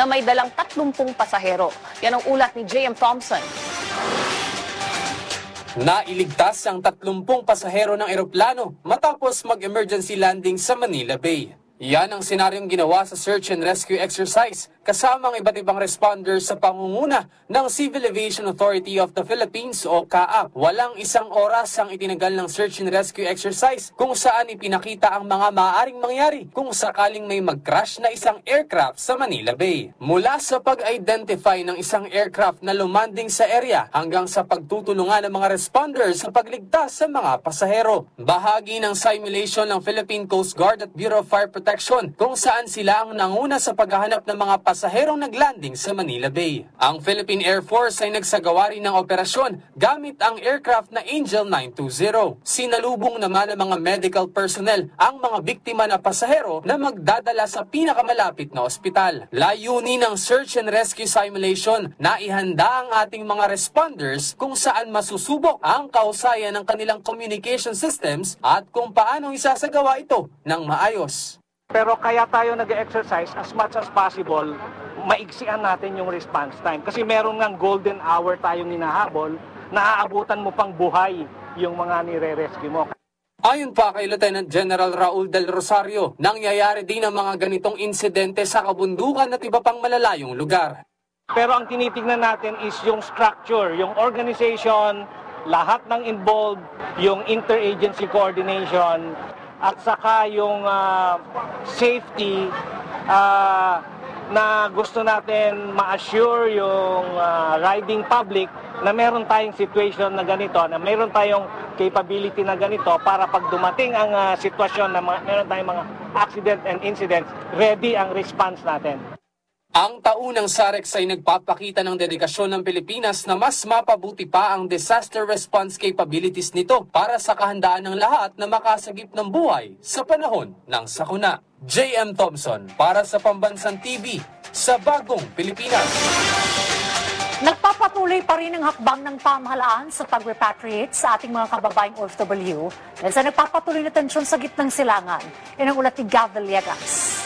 na may dalang 30 pasahero. Yan ang ulat ni J.M. Thompson. Nailigtas ang 30 pasahero ng eroplano matapos mag-emergency landing sa Manila Bay. Yan ang senaryong ginawa sa search and rescue exercise kasama ang iba't ibang responders sa pangunguna ng Civil Aviation Authority of the Philippines o CAAP. Walang isang oras ang itinagal ng search and rescue exercise kung saan ipinakita ang mga maaaring mangyari kung sakaling may mag-crash na isang aircraft sa Manila Bay. Mula sa pag-identify ng isang aircraft na lumanding sa area hanggang sa pagtutulungan ng mga responders sa pagligtas sa mga pasahero. Bahagi ng simulation ng Philippine Coast Guard at Bureau of Fire Protection kung saan sila ang nanguna sa paghahanap ng mga pasaherong naglanding sa Manila Bay. Ang Philippine Air Force ay nagsagawa rin ng operasyon gamit ang aircraft na Angel 920. Sinalubong naman ng mga medical personnel ang mga biktima na pasahero na magdadala sa pinakamalapit na ospital. Layunin ng search and rescue simulation na ihanda ang ating mga responders kung saan masusubok ang kausayan ng kanilang communication systems at kung paano isasagawa ito ng maayos. Pero kaya tayo nag-exercise as much as possible, maiksian natin yung response time. Kasi meron ngang golden hour tayong hinahabol, naaabutan mo pang buhay yung mga nire-rescue mo. Ayon pa kay Lieutenant General Raul Del Rosario, nangyayari din ang mga ganitong insidente sa kabundukan at iba pang malalayong lugar. Pero ang tinitingnan natin is yung structure, yung organization, lahat ng involved, yung interagency coordination, at saka yung safety na gusto natin ma-assure yung riding public na meron tayong situation na ganito, na meron tayong capability na ganito para pag dumating ang sitwasyon na meron tayong mga accident and incidents, ready ang response natin. Ang taunang SAREX ay nagpapakita ng dedikasyon ng Pilipinas na mas mapabuti pa ang disaster response capabilities nito para sa kahandaan ng lahat na makasagip ng buhay sa panahon ng sakuna. J.M. Thompson para sa Pambansang TV sa Bagong Pilipinas. Nagpapatuloy pa rin ang hakbang ng pamahalaan sa pag-repatriate sa ating mga kababaeng OFW dahil sa nagpapatuloy na tensyon sa gitnang silangan. Yan ang ulat ni Gav Villegas.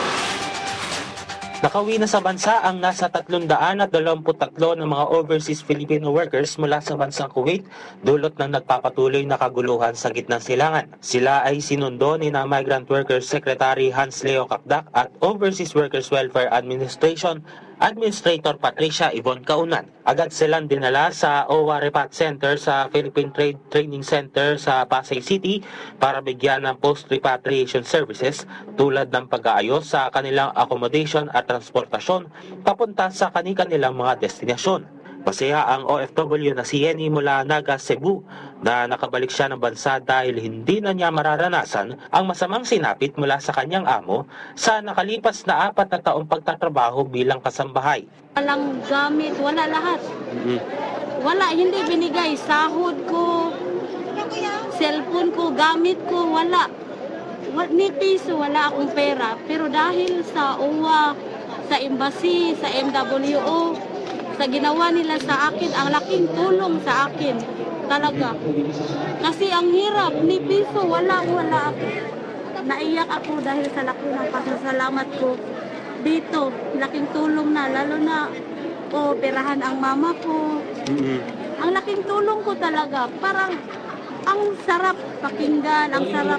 Nakauwi na sa bansa ang nasa 323 ng mga overseas Filipino workers mula sa bansang Kuwait dulot ng nagpapatuloy na kaguluhan sa gitnang silangan. Sila ay sinundo ni na Migrant Workers Secretary Hans Leo Kakdak at Overseas Workers Welfare Administration Administrator Patricia Yvonne Kaunan. Agad silang dinala sa OWA Repat Center sa Philippine Trade Training Center sa Pasay City para bigyan ng post-repatriation services tulad ng pag-aayos sa kanilang accommodation at transportasyon papunta sa kanilang mga destinasyon. Masaya ang OFW na si Yenny mula Naga, Cebu na nakabalik siya ng bansa dahil hindi na niya mararanasan ang masamang sinapit mula sa kanyang amo sa nakalipas na 4 na taong pagtatrabaho bilang kasambahay. Walang gamit, wala lahat. Wala, hindi binigay. Sahod ko, cellphone ko, gamit ko, wala. Ni piso, wala akong pera. Pero dahil sa OWA, sa embassy, sa MWO, sa ginawa nila sa akin, ang laking tulong sa akin talaga. Kasi ang hirap, ni piso, wala ako. Naiyak ako dahil sa laki ng pasasalamat ko dito. Laking tulong na, lalo na operahan ang mama ko. Ang laking tulong ko talaga, parang ang sarap pakinggan, ang sarap.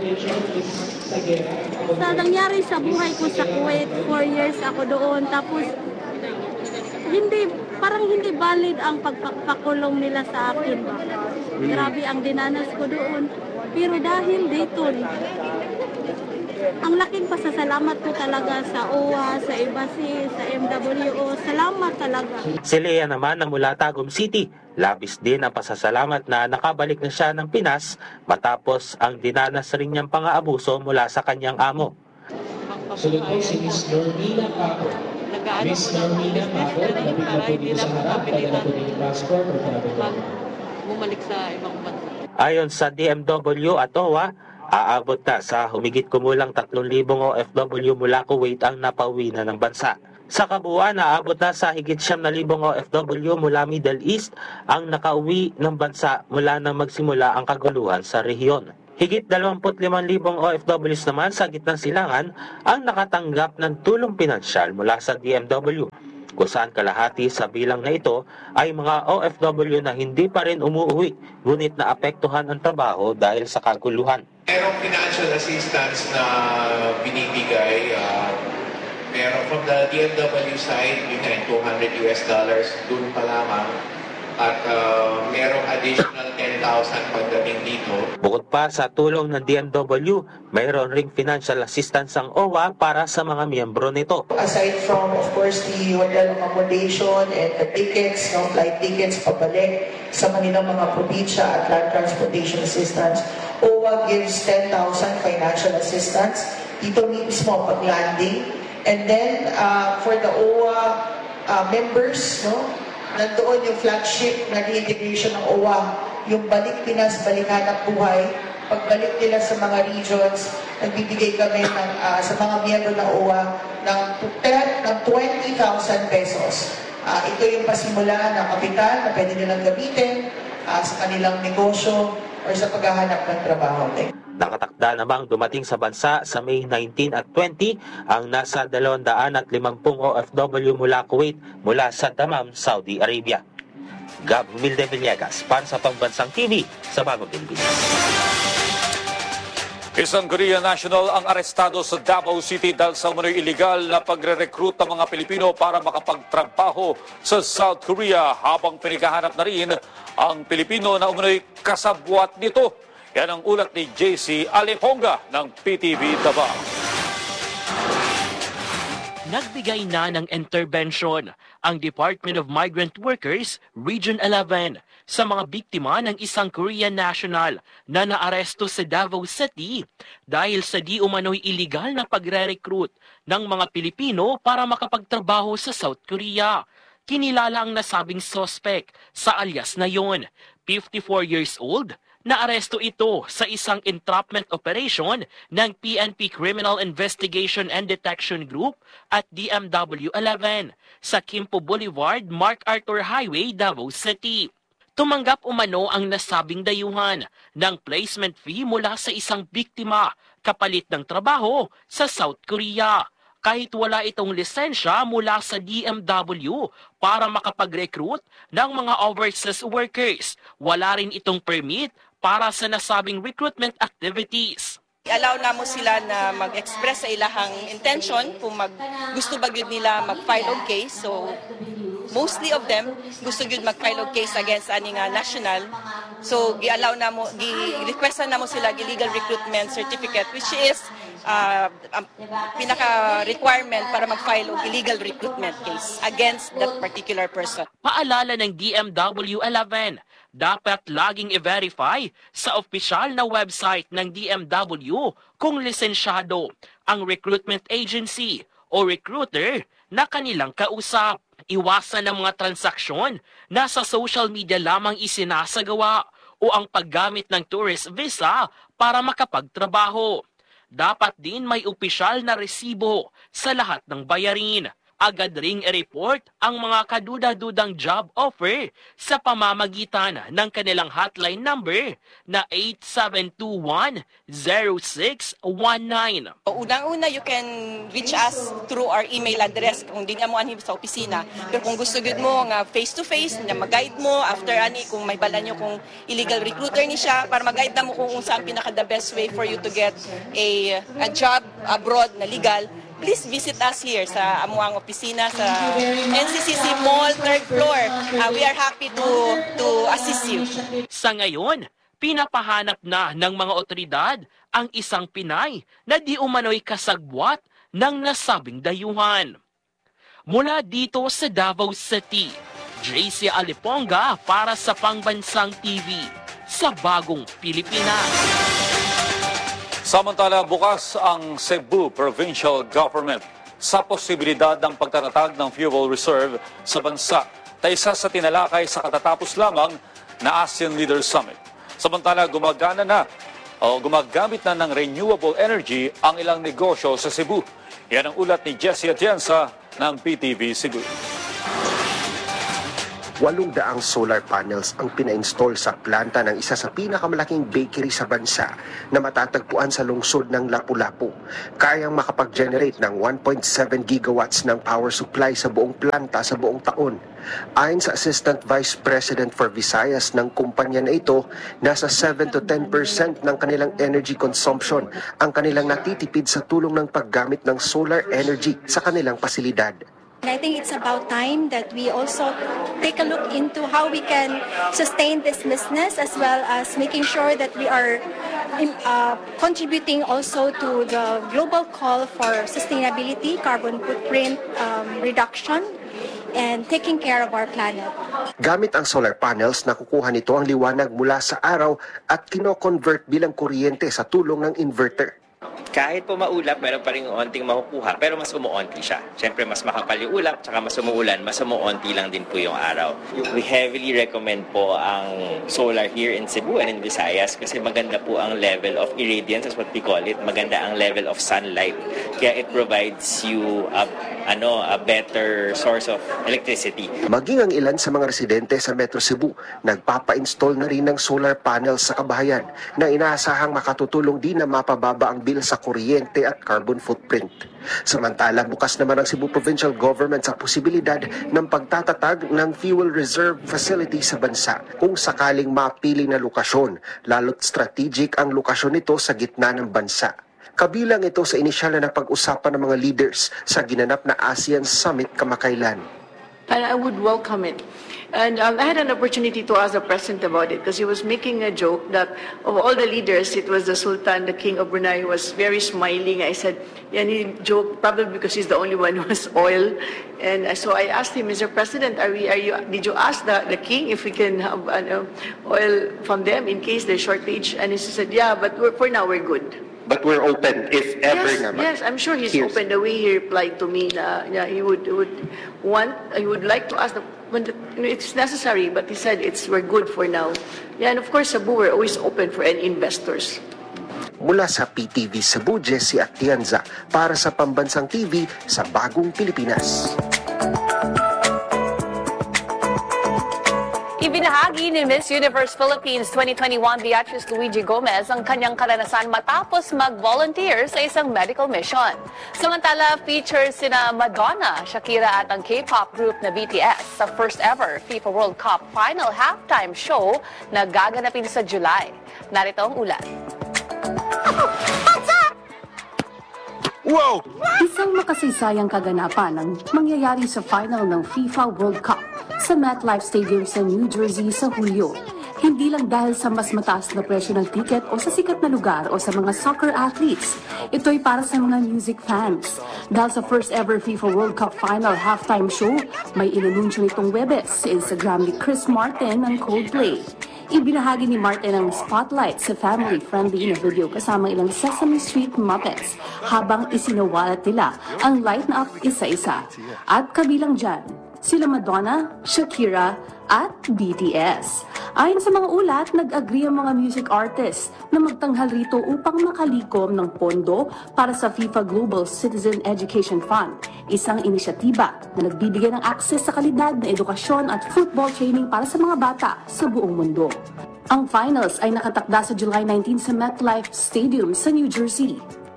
Sa nangyari sa buhay ko sa Kuwait, 4 years ako doon, tapos parang hindi valid ang pagpakulong nila sa akin. Grabe ang dinanas ko doon. Pero dahil dito, ang laking pasasalamat ko talaga sa OWA, sa embassy, sa MWO. Salamat talaga. Si Lea naman na mula Tagum City, labis din ang pasasalamat na nakabalik na siya ng Pinas matapos ang dinanas rin niyang pang-aabuso mula sa kanyang amo. Sunod po si Miss Normina Paco. Miss Normina Paco, lapit na po dito sa harap, kaya po yung passport or bumalik sa ibang bansa. Ayon sa DMW at OWA, aabot na sa humigit kumulang 3,000 OFW mula Kuwait ang napauwi na ng bansa. Sa kabuuan, aabot na sa higit 9,000 OFW mula Middle East ang nakauwi ng bansa mula nang magsimula ang kaguluhan sa rehiyon. Higit 25,000 OFWs naman sa gitnang silangan ang nakatanggap ng tulong pinansyal mula sa DMW, kung saan kalahati sa bilang na ito ay mga OFW na hindi pa rin umuwi, ngunit naapektuhan ang trabaho dahil sa kaguluhan. Merong financial assistance na binibigay, meron from the DMW side, yun nga, $200 dun pa lamang. At merong additional 10,000 pagdating dito. Bukod pa sa tulong ng DMW, mayroon ring financial assistance ang OWA para sa mga miyembro nito. Aside from, of course, the hotel accommodation and the tickets, flight tickets pabalik sa kanilang mga probinsya at land transportation assistance, OWA gives 10,000 financial assistance dito mismo pag-landing. And then, for the OWA members, nandoon yung flagship na reintegration ng OWA, yung Balik Pinas, Balik Hanap Buhay. Pagbalik nila sa mga regions, nagbibigay kami sa mga miyembro ng OWA ng 20,000 pesos. Ito yung pasimula ng kapital na pwede nilang gamitin sa kanilang negosyo o sa paghahanap ng trabaho. Nakatakda namang dumating sa bansa sa May 19 at 20 ang nasa 250 OFW mula Kuwait mula sa Dammam, Saudi Arabia. Gab Humilde Villegas para sa Pambansang TV sa Bagong Pilipinas. Isang Korean national ang arestado sa Davao City dahil sa umano'y illegal na pagre-recruit ng mga Pilipino para makapagtrabaho sa South Korea habang pinaghahanap na rin ang Pilipino na umano'y kasabwat nito. Yan ang ulat ni JC Aliponga ng PTV Davao. Nagbigay na ng intervention ang Department of Migrant Workers Region 11 sa mga biktima ng isang Korean national na naaresto sa Davao City dahil sa di umano'y illegal na pagre-recruit ng mga Pilipino para makapagtrabaho sa South Korea. Kinilala ang nasabing suspect sa alias na yon, 54 years old. Naaresto ito sa isang entrapment operation ng PNP Criminal Investigation and Detection Group at DMW 11 sa Quimpo Boulevard, MacArthur Highway, Davao City. Tumanggap umano ang nasabing dayuhan ng placement fee mula sa isang biktima kapalit ng trabaho sa South Korea. Kahit wala itong lisensya mula sa DMW para makapag-recruit ng mga overseas workers, wala rin itong permit para sa nasabing recruitment activities. Allow na mo sila na mag-express sa ilahang intention kung gusto ba yun nila mag-file og case. So, mostly of them gusto yun mag-file og case against aning national. So, gi-allow na mo, gi-requestan na mo sila illegal recruitment certificate, which is ang pinaka-requirement para mag-file og illegal recruitment case against that particular person. Paalala ng DMW 11, dapat laging i-verify sa opisyal na website ng DMW kung lisensyado ang recruitment agency o recruiter na kanilang kausap. Iwasan ang mga transaksyon na sa social media lamang isinasagawa o ang paggamit ng tourist visa para makapagtrabaho. Dapat din may opisyal na resibo sa lahat ng bayarin. Agad ring i-report ang mga kaduda-dudang job offer sa pamamagitan ng kanilang hotline number na 8721-0619. Unang-una, you can reach us through our email address kung di mo anhin sa opisina. Pero kung gusto gud mo nga face-to-face, na mag-guide mo after ani kung may bala nyo kung illegal recruiter ni siya, para mag-guide na mo kung saan pinaka-the best way for you to get a job abroad na legal, please visit us here sa amuang opisina sa NCCC Mall, 3rd floor. We are happy to assist you. Sa ngayon, pinapahanap na ng mga otoridad ang isang Pinay na di umano'y kasagwat ng nasabing dayuhan. Mula dito sa Davao City, JC Aliponga para sa Pangbansang TV sa Bagong Pilipinas. Samantala, bukas ang Cebu Provincial Government sa posibilidad ng pagtatatag ng fuel reserve sa bansa na isa sa tinalakay sa katatapos lamang na ASEAN Leaders Summit. Samantala, gumagamit na ng renewable energy ang ilang negosyo sa Cebu. Yan ang ulat ni Jessie Atienza ng PTV Cebu. 800 solar panels ang pina-install sa planta ng isa sa pinakamalaking bakery sa bansa na matatagpuan sa lungsod ng Lapu-Lapu. Kayang makapag-generate ng 1.7 gigawatts ng power supply sa buong planta sa buong taon. Ayon sa Assistant Vice President for Visayas ng kumpanya na ito, nasa 7 to 10% ng kanilang energy consumption ang kanilang natitipid sa tulong ng paggamit ng solar energy sa kanilang pasilidad. I think it's about time that we also take a look into how we can sustain this business as well as making sure that we are contributing also to the global call for sustainability, carbon footprint reduction, and taking care of our planet. Gamit ang solar panels, nakukuha nito ang liwanag mula sa araw at kino-convert bilang kuryente sa tulong ng inverter. Kahit po maulap, meron pa rin onting makukuha, pero mas umuonti siya. Siyempre, mas makapal yung ulap, tsaka mas umuulan, mas umuonti lang din po yung araw. We heavily recommend po ang solar here in Cebu and in Visayas kasi maganda po ang level of irradiance, as what we call it. Maganda ang level of sunlight. Kaya it provides you a better source of electricity. Maging ang ilan sa mga residente sa Metro Cebu, nagpapa-install na rin ng solar panels sa kabahayan na inaasahang makatutulong din na mapababa ang bill sa kuryente at carbon footprint. Samantala, bukas naman ang Cebu Provincial Government sa posibilidad ng pagtatatag ng fuel reserve facility sa bansa kung sakaling mapili na lokasyon, lalo't strategic ang lokasyon nito sa gitna ng bansa. Kabilang ito sa inisyal na napag-usapan ng mga leaders sa ginanap na ASEAN Summit kamakailan. And I would welcome it. And I had an opportunity to ask the president about it because he was making a joke that of all the leaders, it was the Sultan, the King of Brunei, who was very smiling. I said, and he joked probably because he's the only one who has oil. And so I asked him, Mr. President, did you ask the King if we can have oil from them in case there's shortage? And he said, yeah, but for now we're good. But we're open if ever naman. Yes, I'm sure he's open. The way he replied to me, he would like to ask when it's necessary, but he said we're good for now. Yeah, and of course, Cebu, we're always open for any investors. Mula sa PTV Cebu, Jesse Atienza para sa Pambansang TV sa Bagong Pilipinas. Ibinahagi ni Miss Universe Philippines 2021 Beatrice Luigi Gomez ang kanyang karanasan matapos mag-volunteer sa isang medical mission. Samantala, features sina Madonna, Shakira at ang K-pop group na BTS sa first ever FIFA World Cup final halftime show na gaganapin sa July. Narito ang ulat. Wow! Isang makasaysayang kaganapan ang mangyayari sa final ng FIFA World Cup sa MetLife Stadium sa New Jersey sa Hulyo. Hindi lang dahil sa mas mataas na presyo ng tiket o sa sikat na lugar o sa mga soccer athletes. Ito'y para sa mga music fans. Dahil sa first ever FIFA World Cup final halftime show, may inanunsyo nitong Webes sa Instagram ni Chris Martin ng Coldplay. Ibinahagi ni Martin ang spotlight sa family-friendly na video kasama ilang Sesame Street Muppets habang isinawalat nila ang line-up isa-isa. At kabilang dyan, sila Madonna, Shakira, at BTS. Ayon sa mga ulat, nag-agree ang mga music artists na magtanghal rito upang makalikom ng pondo para sa FIFA Global Citizen Education Fund, isang inisyatiba na nagbibigay ng access sa kalidad na edukasyon at football training para sa mga bata sa buong mundo. Ang finals ay nakatakda sa July 19 sa MetLife Stadium sa New Jersey.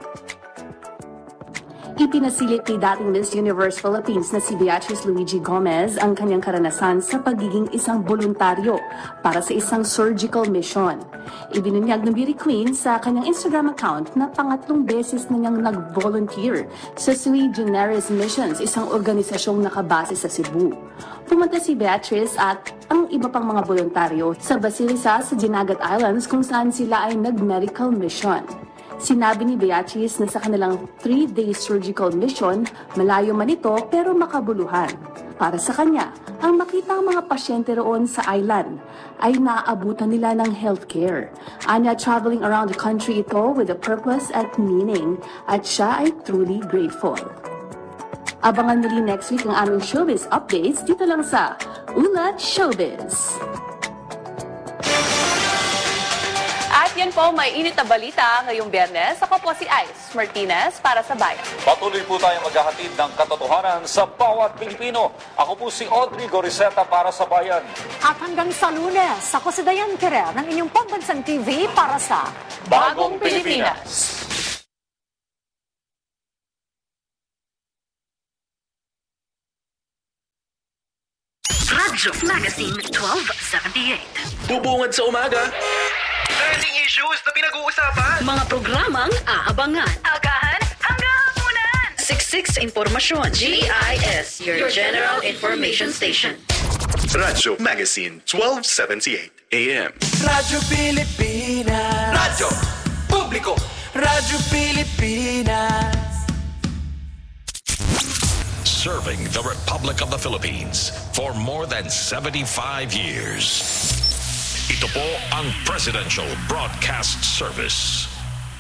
Ipinasilit ni dating Miss Universe Philippines na si Beatrice Luigi Gomez ang kanyang karanasan sa pagiging isang voluntaryo para sa isang surgical mission. Ibinunyag ng beauty queen sa kanyang Instagram account na pangatlong beses na niyang nag-volunteer sa Sui Generis Missions, isang organisasyong nakabase sa Cebu. Pumunta si Beatrice at ang iba pang mga voluntaryo sa Basilisa sa Dinagat Islands kung saan sila ay nag-medical mission. Sinabi ni Beatrice na sa kanilang 3-day surgical mission, malayo man ito pero makabuluhan. Para sa kanya, ang makita ang mga pasyente roon sa island ay naaabutan nila ng healthcare. Anya, traveling around the country ito with a purpose at meaning at siya ay truly grateful. Abangan muli next week ang aming showbiz updates dito lang sa Ulat Showbiz. At Yan po, may init na balita ngayong Biyernes. Ako po si Ice Martinez para sa Bayan. Patuloy po tayong maghahatid ng katotohanan sa bawat Pilipino. Ako po si Audrey Goriseta para sa Bayan. At hanggang sa Lunes, ako si Dayan Querer ng inyong pambansang TV para sa Bagong Pilipinas. Radyo Magazine 1278. Bubungad sa umaga. Trending issues na pinag-uusapan. Mga programang aabangan. Agahan hanggang hapunan. Siksik impormasyon. GIS, your general information station. Radyo Magazine 1278 AM. Radyo Pilipinas. Radyo Publiko. Radyo Pilipinas. Serving the Republic of the Philippines for more than 75 years. Ito po ang Presidential Broadcast Service.